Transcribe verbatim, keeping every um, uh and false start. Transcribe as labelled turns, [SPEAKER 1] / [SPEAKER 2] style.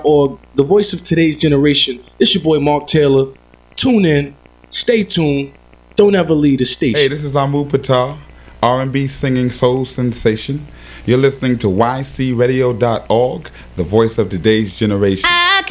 [SPEAKER 1] org, the voice of today's generation. It's your boy Mark Taylor. Tune in, stay tuned, don't ever leave the station.
[SPEAKER 2] Hey, this is Amu Patar, R and B singing soul sensation. You're listening to Y C radio dot org, the voice of today's generation.